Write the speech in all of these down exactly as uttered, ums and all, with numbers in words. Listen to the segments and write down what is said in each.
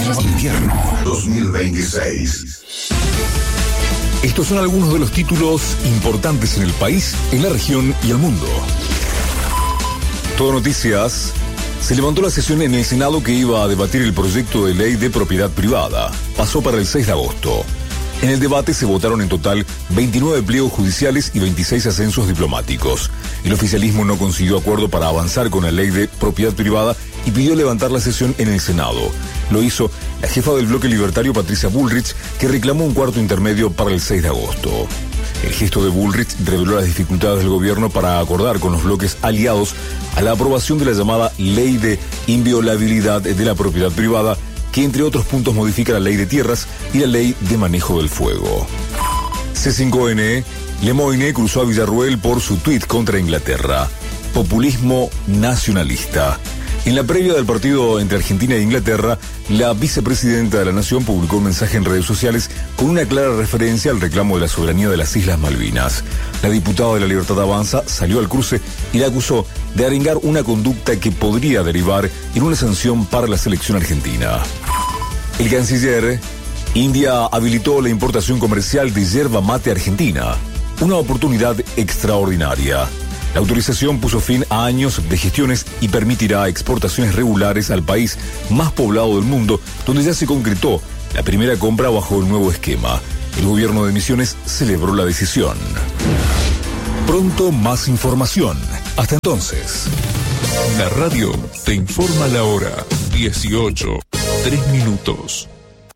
Invierno dos mil veintiséis. Estos son algunos de los títulos importantes en el país, en la región y el mundo. Todo Noticias. Se levantó la sesión en el Senado que iba a debatir el proyecto de ley de propiedad privada. Pasó para el seis de agosto. En el debate se votaron en total veintinueve pliegos judiciales y veintiséis ascensos diplomáticos. El oficialismo no consiguió acuerdo para avanzar con la ley de propiedad privada y pidió levantar la sesión en el Senado. Lo hizo la jefa del bloque libertario, Patricia Bullrich, que reclamó un cuarto intermedio para el seis de agosto. El gesto de Bullrich reveló las dificultades del gobierno para acordar con los bloques aliados a la aprobación de la llamada Ley de Inviolabilidad de la Propiedad Privada, que entre otros puntos modifica la Ley de Tierras y la Ley de Manejo del Fuego. C cinco N, Lemoyne cruzó a Villarruel por su tuit contra Inglaterra. Populismo nacionalista. En la previa del partido entre Argentina e Inglaterra, la vicepresidenta de la Nación publicó un mensaje en redes sociales con una clara referencia al reclamo de la soberanía de las Islas Malvinas. La diputada de La Libertad Avanza salió al cruce y la acusó de arengar una conducta que podría derivar en una sanción para la selección argentina. El canciller, India habilitó la importación comercial de yerba mate argentina, una oportunidad extraordinaria. La autorización puso fin a años de gestiones y permitirá exportaciones regulares al país más poblado del mundo, donde ya se concretó la primera compra bajo el nuevo esquema. El gobierno de Misiones celebró la decisión. Pronto más información. Hasta entonces. La radio te informa la hora. dieciocho, tres minutos.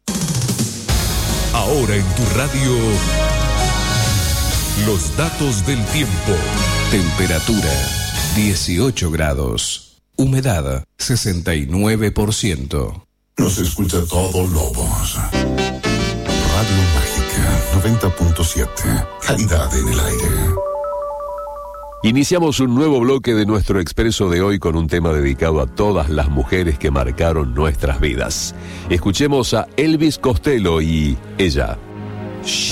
Ahora en tu radio, los datos del tiempo. Temperatura dieciocho grados. Humedad sesenta y nueve por ciento. Nos escucha todo Lobos. Radio Mágica noventa punto siete. Calidad en el aire. Iniciamos un nuevo bloque de nuestro expreso de hoy con un tema dedicado a todas las mujeres que marcaron nuestras vidas. Escuchemos a Elvis Costello y Ella.